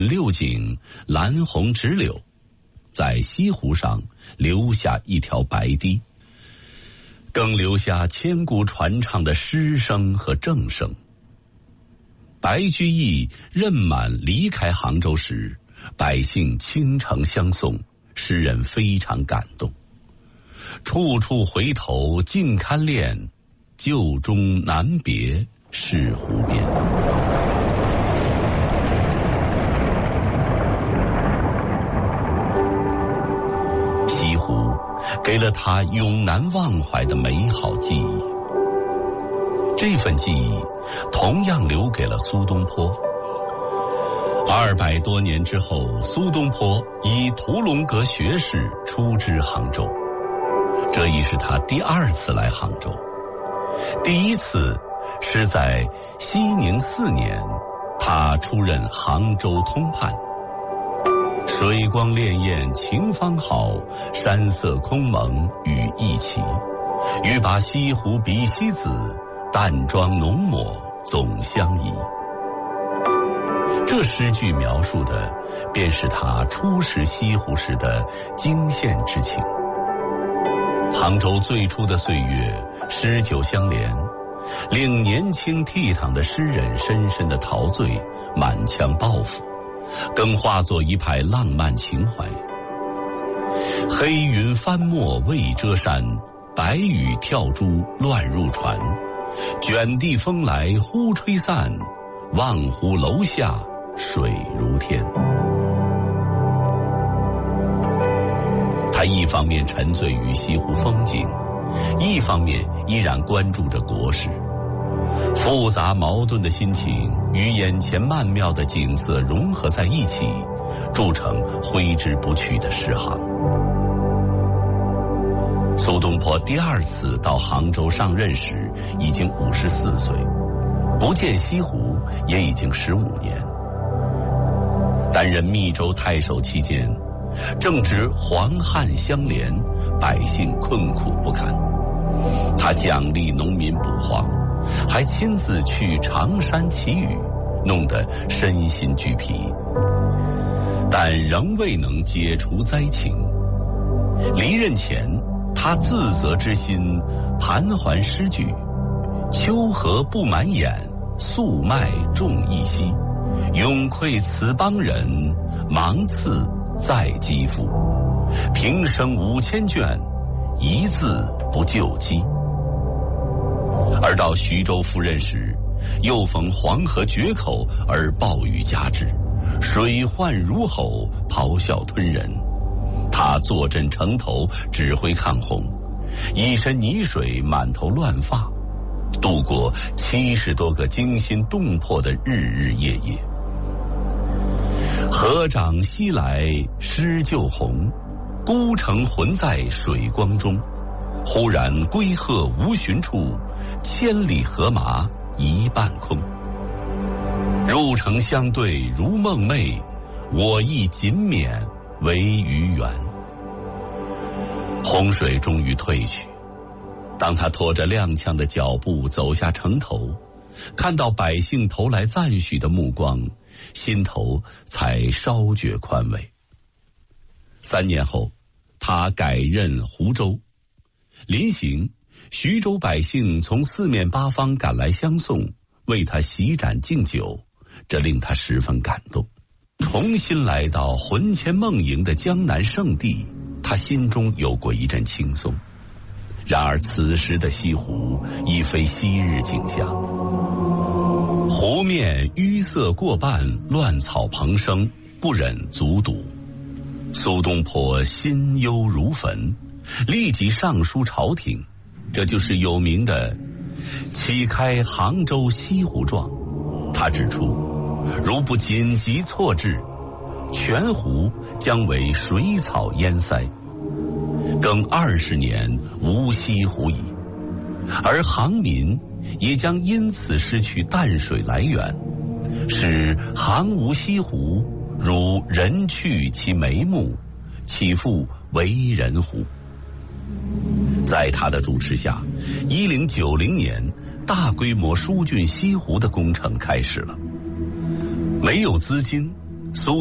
六景蓝红直柳，在西湖上留下一条白堤，更留下千古传唱的诗声和正声。白居易任满离开杭州时，百姓倾城相送，诗人非常感动。处处回头尽堪恋，旧中难别是湖边。西湖给了他永难忘怀的美好记忆，这份记忆同样留给了苏东坡。200多年之后，苏东坡以屠龙阁学士出知杭州，这已是他第2次来杭州。第一次是在熙宁4年，他出任杭州通判。水光潋滟晴方好，山色空蒙雨亦奇。欲把西湖比西子，淡妆浓抹总相宜。这诗句描述的便是他初识西湖时的惊羡之情。杭州最初的岁月，诗酒相连，令年轻倜傥的诗人深深的陶醉，满腔抱负，更化作一派浪漫情怀。黑云翻墨未遮山，白雨跳珠乱入船。卷地风来忽吹散，望湖楼下水如天。他一方面沉醉于西湖风景，一方面依然关注着国事。复杂矛盾的心情与眼前曼妙的景色融合在一起，铸成挥之不去的诗行。苏东坡第2次到杭州上任时已经54岁，不见西湖也已经15年。担任密州太守期间，正值黄旱相连，百姓困苦不堪。他奖励农民捕荒，还亲自去常山祈雨，弄得身心俱疲，但仍未能解除灾情。离任前，他自责之心盘桓诗句：秋荷不满眼，粟麦重一息。永愧此邦人，芒刺在肌肤。平生5000卷，一字不就机。而到徐州赴任时，又逢黄河决口而暴雨加之，水患如吼，咆哮吞人。他坐镇城头，指挥抗洪，一身泥水，满头乱发，度过70多个惊心动魄的日日夜夜。河涨西来诗就红，孤城浑在水光中。忽然归鹤无寻处，千里荷马一半空。入城相对如梦寐，我亦仅免为鱼圆。洪水终于退去，当他拖着踉跄的脚步走下城头，看到百姓投来赞许的目光，心头才稍觉宽慰。3年后，他改任湖州。临行，徐州百姓从4面8方赶来相送，为他席盏敬酒，这令他十分感动。重新来到魂牵梦萦的江南圣地，他心中有过一阵轻松。然而此时的西湖已非昔日景象，湖面淤塞过半，乱草蓬生，不忍卒睹。苏东坡心忧如焚，立即上书朝廷，这就是有名的启开杭州西湖状。他指出，如不紧急措置，全湖将为水草淹塞，更20年无西湖矣。而杭民也将因此失去淡水来源，使杭无西湖，如人去其眉目，岂复为人乎？在他的主持下，1090年大规模疏浚西湖的工程开始了。没有资金， 苏